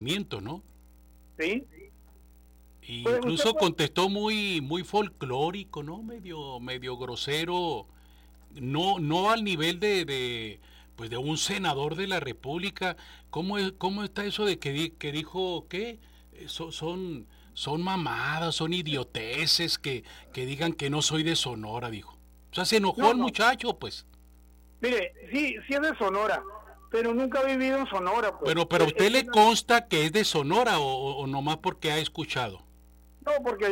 ¿no? Sí. Y Pues usted, incluso contestó muy folclórico, ¿no? Medio grosero, no al nivel pues de un senador de la República. ¿Cómo está eso de que dijo que son mamadas, son idioteces que digan que no soy de Sonora, dijo? O sea, se enojó no, el no, muchacho, pues. mire, sí, sí es de Sonora, pero nunca ha vivido en Sonora, pues. Pero a Es usted que le consta que es de Sonora o nomás porque ha escuchado. no, porque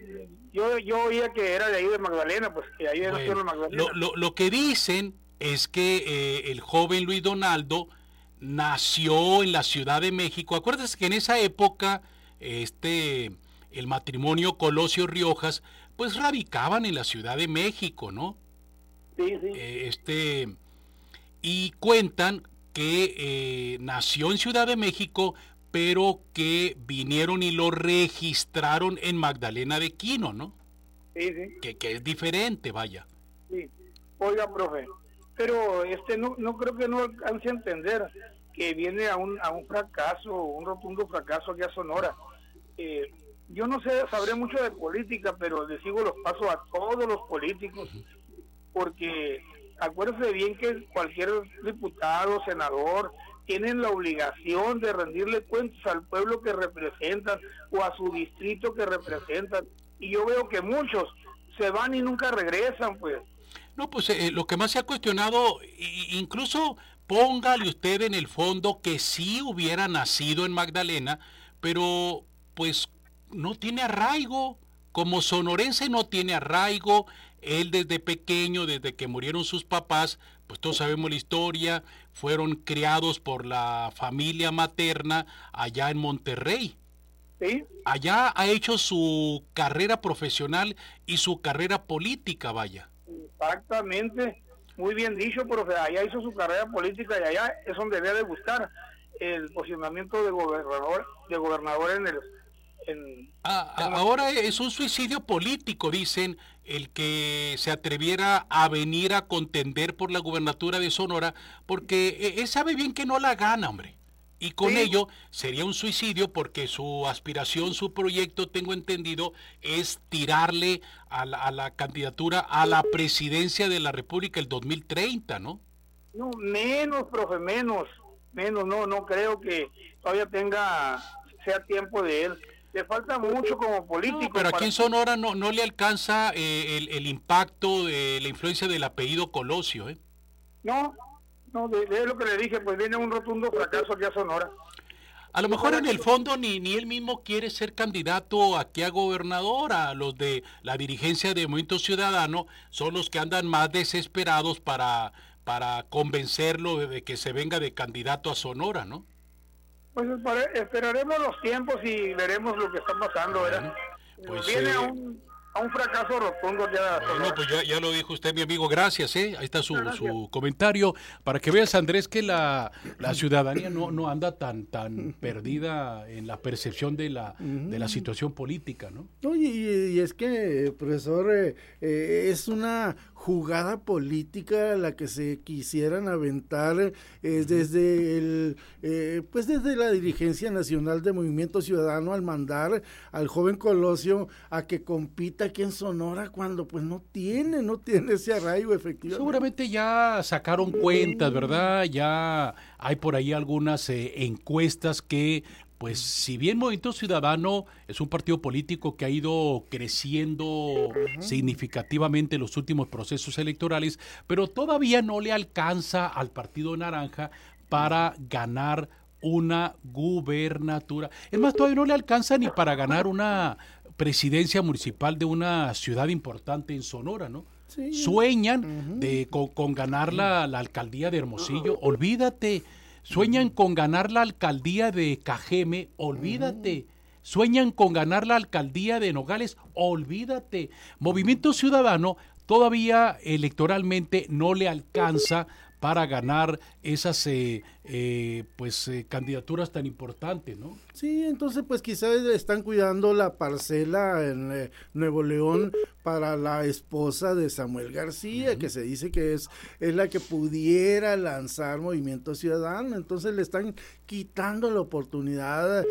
yo oía que era de ahí de Magdalena, pues que ahí nació Bueno, la Magdalena. lo que dicen es que el joven Luis Donaldo nació en la Ciudad de México. Acuérdate que en esa época este el matrimonio Colosio Riojas pues radicaban en la Ciudad de México, ¿no? Sí, sí. Este y cuentan que nació en Ciudad de México, pero que vinieron y lo registraron en Magdalena de Quino, ¿no? Sí, sí, Que es diferente, vaya. sí. Oiga, profe, pero no creo que no alcance a entender que viene a un fracaso, un rotundo fracaso aquí a Sonora. Eh, yo no sé, sabré mucho de política, pero le sigo los pasos a todos los políticos, porque acuérdese bien que cualquier diputado, senador, tienen la obligación de rendirle cuentas al pueblo que representan o a su distrito que representan. Y yo veo que muchos se van y nunca regresan, pues. No, pues lo que más se ha cuestionado, incluso póngale usted en el fondo que sí hubiera nacido en Magdalena, pero pues no tiene arraigo, como sonorense no tiene arraigo, él desde pequeño, desde que murieron sus papás, pues todos sabemos la historia, fueron criados por la familia materna allá en Monterrey. ¿Sí? Allá ha hecho su carrera profesional y su carrera política, vaya. Exactamente, muy bien dicho, profe. Allá hizo su carrera política y allá es donde debe de buscar el posicionamiento de gobernador en Ahora es un suicidio político, dicen, el que se atreviera a venir a contender por la gubernatura de Sonora, porque él sabe bien que no la gana, hombre. Y con sí, ello sería un suicidio porque su aspiración, su proyecto, tengo entendido, es tirarle a la candidatura a la presidencia de la República el 2030, ¿no? no, menos, profe, menos, no creo que todavía sea tiempo de él. Le falta mucho como No, político pero aquí para, en Sonora no le alcanza el impacto de la influencia del apellido Colosio, ¿eh? no, no, de lo que le dije, pues viene un rotundo fracaso aquí a Sonora. A lo Y mejor ojalá en que el fondo ni él mismo quiere ser candidato aquí a gobernador, a los de la dirigencia de Movimiento Ciudadano son los que andan más desesperados para convencerlo de que se venga de candidato a Sonora, ¿no? pues esperaremos los tiempos y veremos lo que está pasando, ¿verdad? Bueno, pues Viene a un fracaso rotundo ya bueno, Sonora. pues ya lo dijo usted, mi amigo, gracias, ¿eh? Ahí está Muchas gracias. su comentario, para que veas, Andrés, que la ciudadanía no anda tan perdida en la percepción de la situación política, ¿no? No, y es que, profesor, es una jugada política la que se quisieran aventar pues desde la dirigencia nacional de Movimiento Ciudadano al mandar al joven Colosio a que compita aquí en Sonora cuando pues no tiene ese arraigo efectivamente. Seguramente ya sacaron cuentas, ¿verdad? Ya hay por ahí algunas encuestas que, pues, si bien Movimiento Ciudadano es un partido político que ha ido creciendo significativamente en los últimos procesos electorales, pero todavía no le alcanza al Partido Naranja para ganar una gubernatura. Es más, todavía no le alcanza ni para ganar una presidencia municipal de una ciudad importante en Sonora, ¿no? Sí. Sueñan con ganar la alcaldía de Hermosillo, olvídate. Sueñan con ganar la alcaldía de Cajeme, olvídate. Sueñan con ganar la alcaldía de Nogales, olvídate. Movimiento Ciudadano todavía electoralmente no le alcanza para ganar esas candidaturas tan importantes, ¿no? Sí, entonces pues quizás están cuidando la parcela en Nuevo León para la esposa de Samuel García, que se dice que es la que pudiera lanzar Movimiento Ciudadano, entonces le están quitando la oportunidad